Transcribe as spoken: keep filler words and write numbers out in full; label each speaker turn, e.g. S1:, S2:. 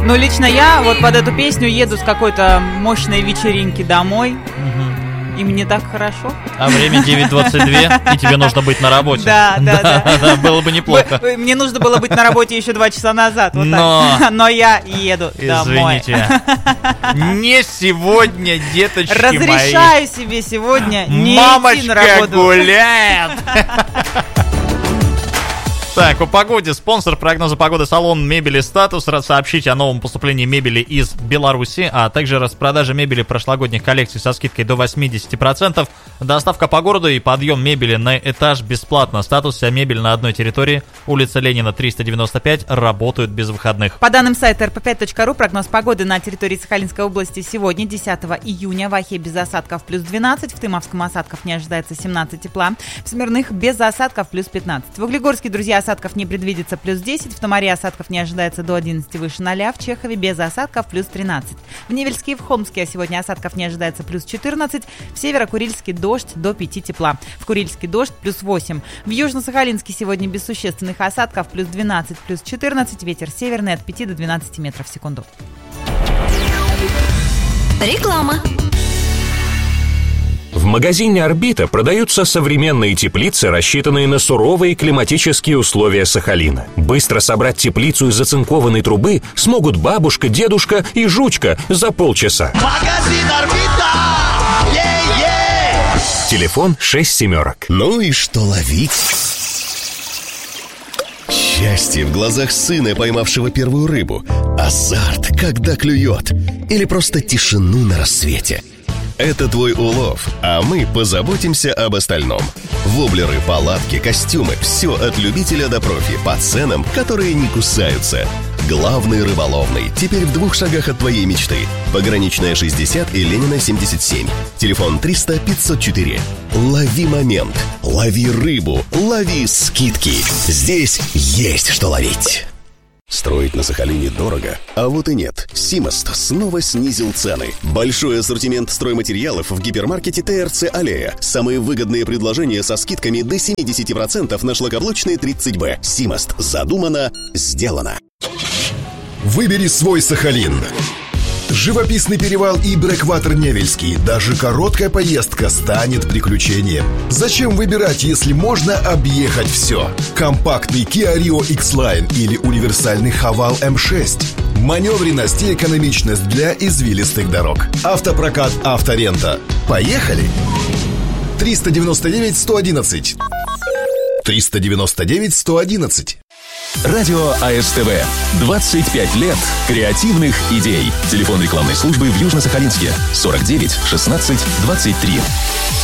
S1: Ну, лично я вот под эту песню еду с какой-то мощной вечеринки домой. Угу. И мне так хорошо.
S2: А время девять двадцать два, и тебе нужно быть на работе.
S1: Да, да, да.
S2: да. да было бы неплохо.
S1: Мне нужно было быть на работе еще два часа назад. Вот
S2: Но...
S1: так. Но я еду домой.
S2: Извините. Не сегодня, деточки мои.
S1: Разрешаю себе сегодня не
S2: Мамочка
S1: идти на работу.
S2: Гуляет. Так, о погоде. Спонсор прогноза погоды салон мебели «Статус». Рад сообщить о новом поступлении мебели из Беларуси, а также распродаже мебели прошлогодних коллекций со скидкой до восемьдесят процентов. Доставка по городу и подъем мебели на этаж бесплатно. «Статус» — вся мебель на одной территории. Улица Ленина, триста девяносто пять. Работают без выходных.
S1: По данным сайта эр пэ пять точка ру, прогноз погоды на территории Сахалинской области сегодня, десятого июня. В Ахе без осадков плюс двенадцать. В Тымовском осадков не ожидается семнадцать тепла. В Смирных без осадков плюс пятнадцать. В Углегорске, друзья, осадков не предвидится плюс десять, в Томаре осадков не ожидается до одиннадцати выше ноля, в Чехове без осадков плюс тринадцать. В Невельске и в Холмске сегодня осадков не ожидается плюс четырнадцать, в Северо-Курильске дождь до пяти тепла, в Курильске дождь плюс восемь. В Южно-Сахалинске сегодня без существенных осадков плюс двенадцать, плюс четырнадцать, ветер северный от пяти до двенадцати метров в секунду.
S3: Реклама.
S4: В магазине «Орбита» продаются современные теплицы, рассчитанные на суровые климатические условия Сахалина. Быстро собрать теплицу из оцинкованной трубы смогут бабушка, дедушка и жучка за полчаса.
S5: Магазин «Орбита». Е-е!
S4: Телефон шесть семерок.
S6: Ну и что ловить? Счастье в глазах сына, поймавшего первую рыбу. Азарт, когда клюет. Или просто тишину на рассвете. Это твой улов, а мы позаботимся об остальном. Воблеры, палатки, костюмы – все от любителя до профи по ценам, которые не кусаются. Главный рыболовный, теперь в двух шагах от твоей мечты. Пограничная шестьдесят и Ленина семьдесят семь. Телефон триста пятьсот четыре. Лови момент, лови рыбу, лови скидки. Здесь есть что ловить. Строить на Сахалине дорого, а вот и нет. Симост снова снизил цены. Большой ассортимент стройматериалов в гипермаркете тэ эр цэ «Аллея». Самые выгодные предложения со скидками до семьдесят процентов на шлакоблочные тридцать бэ. Симост. Задумано, сделано.
S7: Выбери свой Сахалин. Живописный перевал и брэкватер Невельский. Даже короткая поездка станет приключением. Зачем выбирать, если можно объехать все? Компактный Kia Rio X-Line или универсальный Haval эм шесть. Маневренность и экономичность для извилистых дорог. Автопрокат «Авторента». Поехали! триста девяносто девять сто одиннадцать. триста девяносто девять сто одиннадцать.
S4: Радио а эс тэ вэ. двадцать пять лет креативных идей. Телефон рекламной службы в Южно-Сахалинске. сорок девять шестнадцать двадцать три.